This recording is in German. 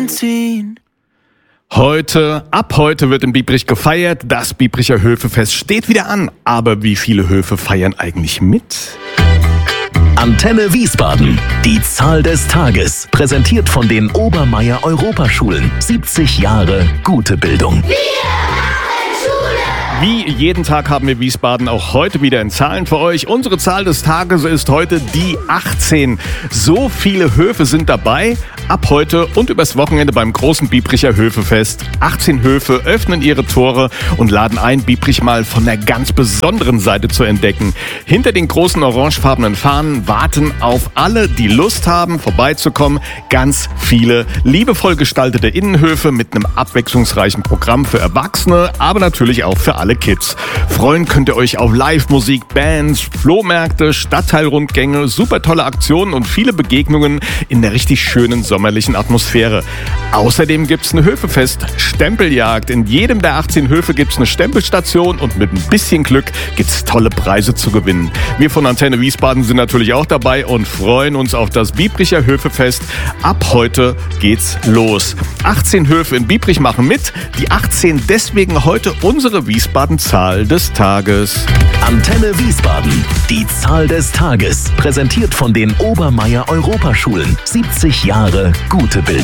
Ab heute wird in Biebrich gefeiert. Das Biebricher Höfefest steht wieder an. Aber wie viele Höfe feiern eigentlich mit? Antenne Wiesbaden. Die Zahl des Tages. Präsentiert von den Obermeier Europaschulen. 70 Jahre gute Bildung. Wie jeden Tag haben wir Wiesbaden auch heute wieder in Zahlen für euch. Unsere Zahl des Tages ist heute die 18. So viele Höfe sind dabei. Ab heute und übers Wochenende beim großen Biebricher Höfefest. 18 Höfe öffnen ihre Tore und laden ein, Biebrich mal von der ganz besonderen Seite zu entdecken. Hinter den großen orangefarbenen Fahnen warten auf alle, die Lust haben, vorbeizukommen. Ganz viele liebevoll gestaltete Innenhöfe mit einem abwechslungsreichen Programm für Erwachsene, aber natürlich auch für alle Kids. Freuen könnt ihr euch auf Live-Musik, Bands, Flohmärkte, Stadtteilrundgänge, super tolle Aktionen und viele Begegnungen in der richtig schönen sommerlichen Atmosphäre. Außerdem gibt's eine Höfefest-Stempeljagd. In jedem der 18 Höfe gibt's eine Stempelstation und mit ein bisschen Glück gibt's tolle Preise zu gewinnen. Wir von Antenne Wiesbaden sind natürlich auch dabei und freuen uns auf das Biebricher Höfefest. Ab heute geht's los. 18 Höfe in Biebrich machen mit. Die 18 deswegen heute unsere Wiesbaden-Zahl des Tages. Antenne Wiesbaden. Die Zahl des Tages. Präsentiert von den Obermeier Europaschulen. 70 Jahre gute Bildung.